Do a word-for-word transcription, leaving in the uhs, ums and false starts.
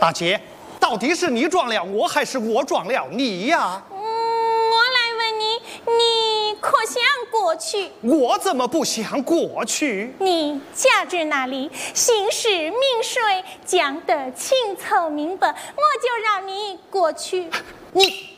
大姐，到底是你撞了我，还是我撞了你呀？ 嗯，我来问你，你可想过去？ 我怎么不想过去？ 你家住哪里？姓氏名谁？讲得清楚明白，我就让你过去。 你。